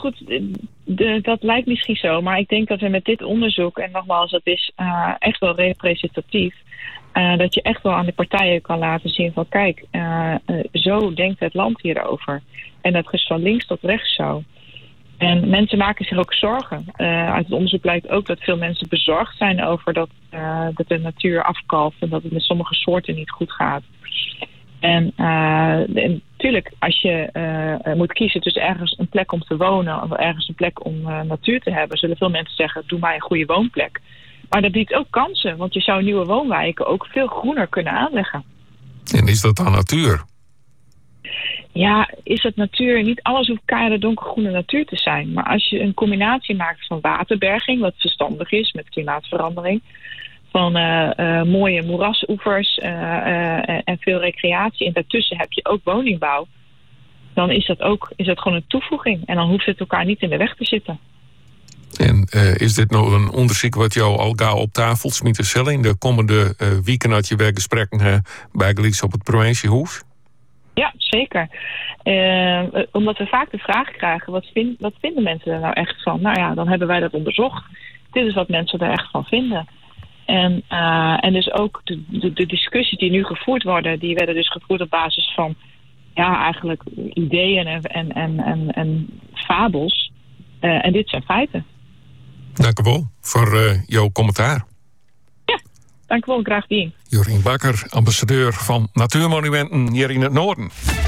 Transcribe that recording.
goed, dat lijkt misschien zo. Maar ik denk dat we met dit onderzoek, en nogmaals, dat is echt wel representatief, dat je echt wel aan de partijen kan laten zien van kijk, zo denkt het land hierover. En dat is van links tot rechts zo. En mensen maken zich ook zorgen. Uit het onderzoek blijkt ook dat veel mensen bezorgd zijn over dat de natuur afkalft en dat het met sommige soorten niet goed gaat. En natuurlijk, als je moet kiezen tussen ergens een plek om te wonen of ergens een plek om natuur te hebben, zullen veel mensen zeggen, doe mij een goede woonplek. Maar dat biedt ook kansen, want je zou nieuwe woonwijken ook veel groener kunnen aanleggen. En is dat dan natuur? Ja, is het natuur? Niet alles hoeft keiharde donkergroene natuur te zijn. Maar als je een combinatie maakt van waterberging, wat verstandig is met klimaatverandering, van mooie moerasoevers en veel recreatie, en daartussen heb je ook woningbouw, dan is dat gewoon een toevoeging. En dan hoeft het elkaar niet in de weg te zitten. En is dit nog een onderzoek wat jou al gauw op tafel smiet te in de komende weken had je weer gesprekken bij Gelies op het provinciehof? Ja, zeker. Omdat we vaak de vraag krijgen, wat vinden mensen er nou echt van? Nou ja, dan hebben wij dat onderzocht. Dit is wat mensen er echt van vinden. En dus ook de discussies die nu gevoerd worden, die werden dus gevoerd op basis van eigenlijk ideeën en fabels. En dit zijn feiten. Dank u wel voor jouw commentaar. Ja, dank u wel, graag gedaan. Jorien Bakker, ambassadeur van Natuurmonumenten hier in het noorden.